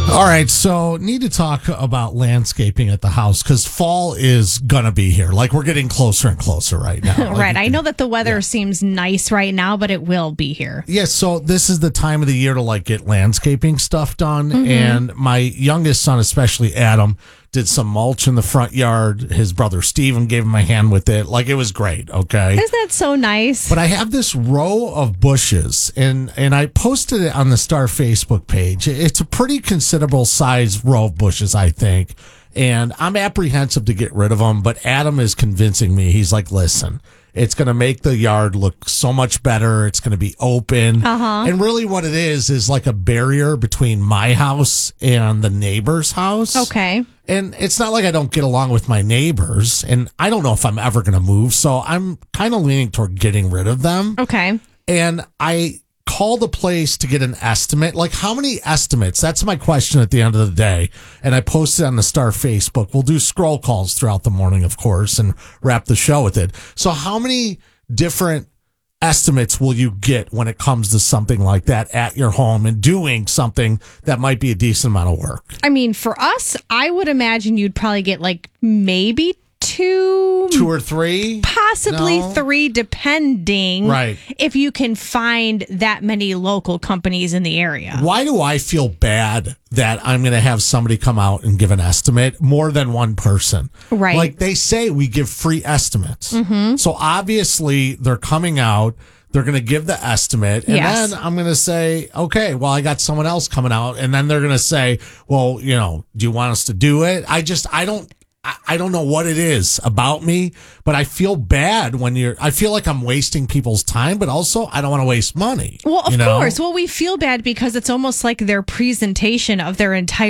All right, so need to talk about landscaping at the house because fall is gonna be here. Like we're getting closer and closer right now. Like Right. I know that the weather seems nice right now, but it will be here. yeah, so this is the time of the year to like get landscaping stuff done. And my youngest son, especially Adam, did some mulch in the front yard. His brother Steven gave him a hand with it. Like it was great. Okay. Isn't that so nice? But I have this row of bushes, and I posted it on the Star Facebook page. It's a pretty considerable size row of bushes, I think. And I'm apprehensive to get rid of them, but Adam is convincing me. He's like, listen, it's going to make the yard look so much better. It's going to be open. And really what it is like a barrier between my house and the neighbor's house. Okay. And it's not like I don't get along with my neighbors, and I don't know if I'm ever going to move. So I'm kind of leaning toward getting rid of them. Okay. And I called a place to get an estimate. Like, how many estimates? That's my question at the end of the day. And I posted on the Star Facebook. We'll do scroll calls throughout the morning, of course, and wrap the show with it. So how many different estimates will you get when it comes to something like that at your home and doing something that might be a decent amount of work? I mean, for us, I would imagine you'd probably get like maybe two or three? possibly No? three, depending. Right. If you can find that many local companies in the area. Why do I feel bad that I'm going to have somebody come out and give an estimate more than one person? Right. Like they say, we give free estimates. So obviously they're coming out. They're going to give the estimate. And Yes. then I'm going to say, okay, well, I got someone else coming out. And then they're going to say, well, do you want us to do it? I don't know what it is about me, but I feel bad I feel like I'm wasting people's time, but also I don't want to waste money. Well, of course. Well, we feel bad because it's almost like their presentation of their entire